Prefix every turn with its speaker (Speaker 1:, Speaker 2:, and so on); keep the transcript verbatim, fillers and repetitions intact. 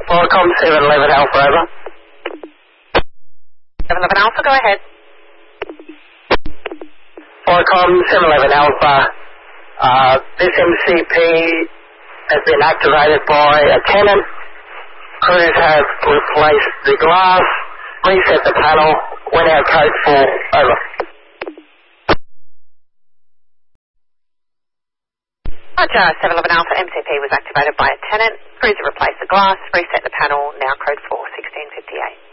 Speaker 1: Qualcomm seven eleven Alpha, over.
Speaker 2: seven eleven Alpha, go ahead.
Speaker 1: Qualcomm seven eleven Alpha, uh, this M C P has been activated by a tenant. Crews have replaced the glass, reset the panel, went out code four, over.
Speaker 2: Roger, seven eleven Alpha, M C P was activated by a tenant. Crews have replaced the glass, reset the panel, now code four, sixteen fifty-eight.